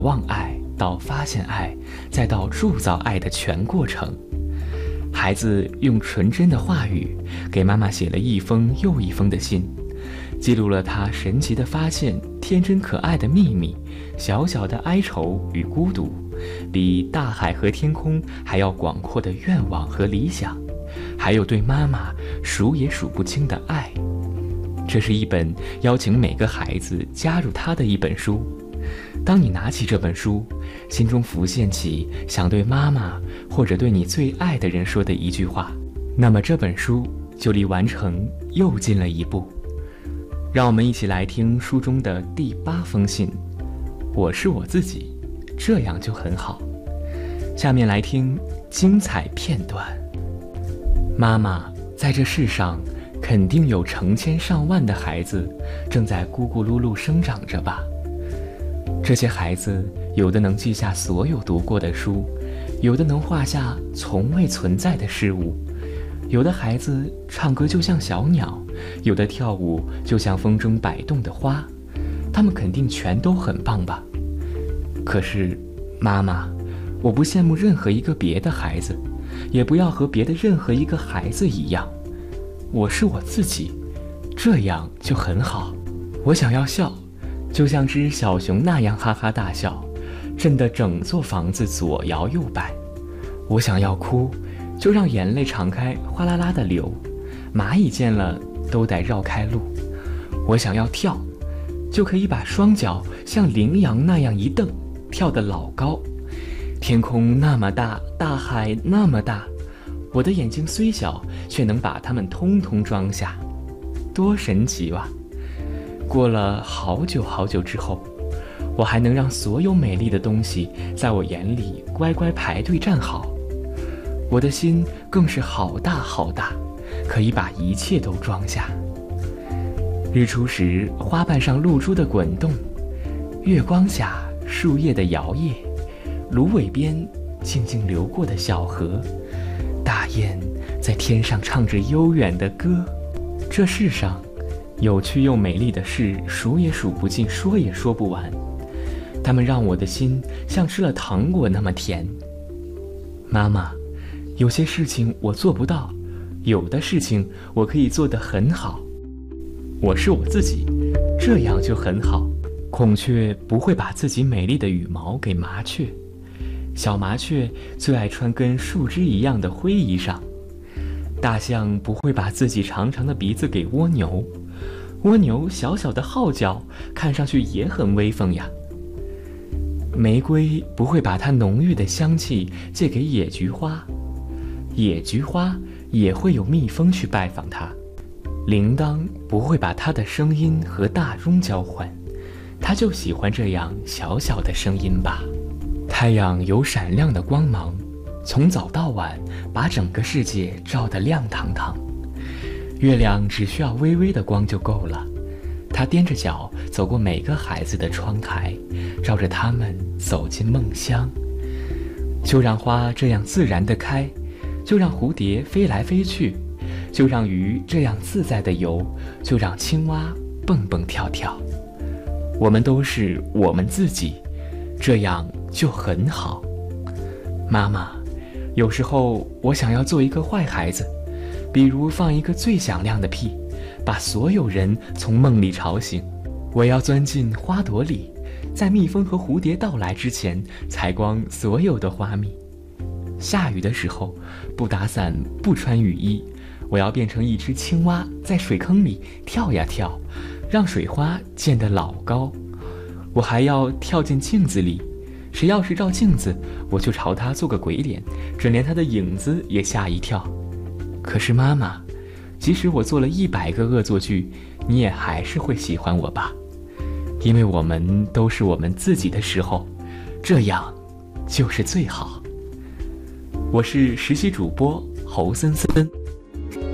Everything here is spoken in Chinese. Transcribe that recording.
望爱到发现爱，再到铸造爱的全过程。孩子用纯真的话语给妈妈写了一封又一封的信，记录了他神奇的发现、天真可爱的秘密、小小的哀愁与孤独，比大海和天空还要广阔的愿望和理想，还有对妈妈数也数不清的爱。这是一本邀请每个孩子加入他的一本书。当你拿起这本书，心中浮现起想对妈妈或者对你最爱的人说的一句话，那么这本书就离完成又近了一步。让我们一起来听书中的第8封信。我是我自己，这样就很好。下面来听精彩片段。妈妈，在这世上肯定有成千上万的孩子正在咕咕噜噜生长着吧。这些孩子有的能记下所有读过的书，有的能画下从未存在的事物，有的孩子唱歌就像小鸟，有的跳舞就像风中摆动的花，他们肯定全都很棒吧。可是妈妈，我不羡慕任何一个别的孩子，也不要和别的任何一个孩子一样，我是我自己，这样就很好。我想要笑，就像只小熊那样哈哈大笑，震得整座房子左摇右摆。我想要哭，就让眼泪敞开，哗啦啦地流，蚂蚁见了都得绕开路。我想要跳，就可以把双脚像羚羊那样一蹬，跳得老高。天空那么大，大海那么大，我的眼睛虽小，却能把它们通通装下，多神奇啊！过了好久好久之后，我还能让所有美丽的东西在我眼里乖乖排队站好。我的心更是好大好大，可以把一切都装下。日出时花瓣上露珠的滚动，月光下树叶的摇曳，芦苇边静静流过的小河，大雁在天上唱着悠远的歌。这世上有趣又美丽的事数也数不尽，说也说不完，它们让我的心像吃了糖果那么甜。妈妈，有些事情我做不到，有的事情我可以做得很好。我是我自己，这样就很好。孔雀不会把自己美丽的羽毛给麻雀，小麻雀最爱穿跟树枝一样的灰衣裳。大象不会把自己长长的鼻子给蜗牛，蜗牛小小的号角看上去也很威风呀。玫瑰不会把它浓郁的香气借给野菊花，野菊花也会有蜜蜂去拜访它。铃铛不会把它的声音和大钟交换，它就喜欢这样小小的声音吧。太阳有闪亮的光芒，从早到晚把整个世界照得亮堂堂。月亮只需要微微的光就够了，它踮着脚走过每个孩子的窗台，照着他们走进梦乡。就让花这样自然地开，就让蝴蝶飞来飞去，就让鱼这样自在地游，就让青蛙蹦蹦跳跳。我们都是我们自己，这样就很好。妈妈，有时候我想要做一个坏孩子，比如放一个最响亮的屁，把所有人从梦里吵醒。我要钻进花朵里，在蜜蜂和蝴蝶到来之前采光所有的花蜜。下雨的时候，不打伞不穿雨衣，我要变成一只青蛙，在水坑里跳呀跳，让水花溅得老高。我还要跳进镜子里，谁要是照镜子，我就朝他做个鬼脸，准连他的影子也吓一跳。可是妈妈，即使我做了100个恶作剧，你也还是会喜欢我吧？因为我们都是我们自己的时候，这样就是最好。我是实习主播侯森森。